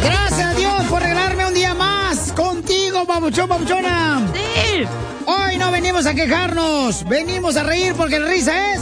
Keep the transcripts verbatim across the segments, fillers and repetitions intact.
Gracias a Dios por regalarme un día más contigo, papuchón, papuchona. Sí. Hoy no venimos a quejarnos, venimos a reír porque la risa es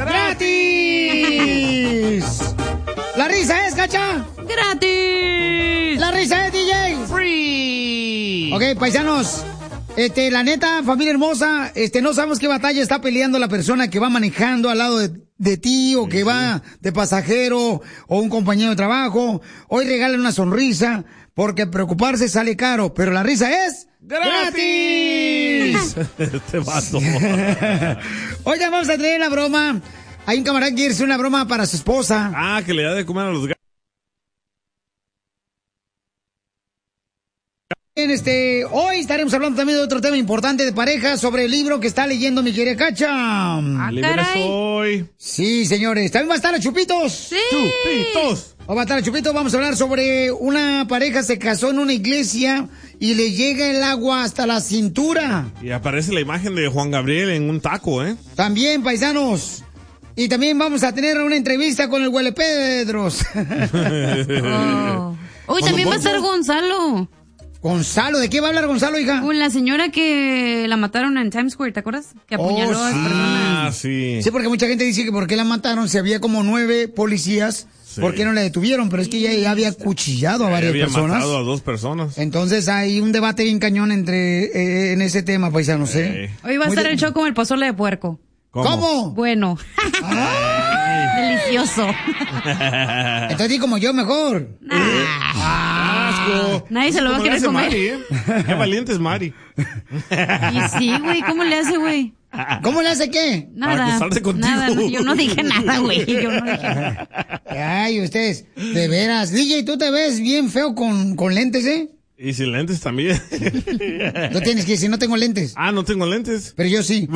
gratis. ¿La risa es, Cacha? ¡Gratis! ¿La risa es, D J? ¡Free! Ok, paisanos, este, la neta, familia hermosa, este, no sabemos qué batalla está peleando la persona que va manejando al lado de, de ti o que va de pasajero o un compañero de trabajo. Hoy regalan una sonrisa porque preocuparse sale caro, pero la risa es ¡gratis! Este vato. Hoy ya vamos a traer la broma. Hay un camarada que quiere hacer una broma para su esposa. Ah, que le da de comer a los gatos. Bien, este, hoy estaremos hablando también de otro tema importante de pareja sobre el libro que está leyendo mi querida Cacha. Ah, Libre soy. Sí, señores. También va a estar a Chupitos. Sí. Chupitos. Va a estar a Chupitos. Vamos a hablar sobre una pareja se casó en una iglesia y le llega el agua hasta la cintura. Y aparece la imagen de Juan Gabriel en un taco, ¿eh? También, paisanos. Y también vamos a tener una entrevista con el Huele Pedros. Oh. Uy, también va a estar Gonzalo. Gonzalo, ¿de qué va a hablar Gonzalo, hija? Con la señora que la mataron en Times Square, ¿te acuerdas? Que apuñaló Oh, a sí. Ah, sí. Sí, porque mucha gente dice que por qué la mataron, si había como nueve policías, Sí. ¿por qué no la detuvieron? Pero es que ella ya había cuchillado a varias Había personas. matado a dos personas. Entonces hay un debate bien cañón entre eh, en ese tema, paisanos, ¿eh? Sí. Hoy va a Muy estar de- el show como el pozole de puerco. ¿Cómo? ¿Cómo? Bueno. Delicioso. Entonces di como yo mejor. ¡Asco! Nadie se lo va a ¿Cómo le querer hace comer. Mari, eh? Qué valiente es Mari. Y sí, güey, ¿cómo le hace, güey? ¿Cómo le hace qué? Nada. acostarse contigo. Nada, no, yo no dije nada, güey. Yo no dije nada. Ay, ustedes, de veras. D J, tú te ves bien feo con, con lentes, ¿eh? Y sin lentes también. Tú tienes que decir, no tengo lentes. Ah, no tengo lentes. Pero yo sí.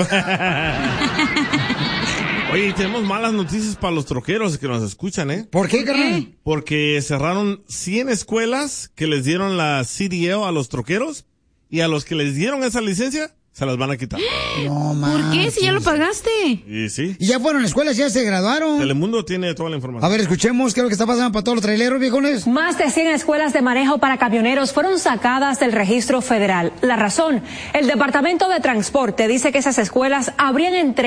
Oye, y tenemos malas noticias para los troqueros que nos escuchan, ¿eh? ¿Por qué, carnal? Porque cerraron cien escuelas que les dieron la C D L a los troqueros y a los que les dieron esa licencia se las van a quitar. No, ¿Por qué? Si ya lo manches. pagaste. Y sí, Y ya fueron a escuelas, ya se graduaron. Telemundo tiene toda la A información. ver, escuchemos qué es lo que está pasando para todos los traileros, viejones. Más de cien escuelas de manejo para camioneros fueron sacadas del registro federal. La razón, el Departamento de Transporte dice que esas escuelas habrían entre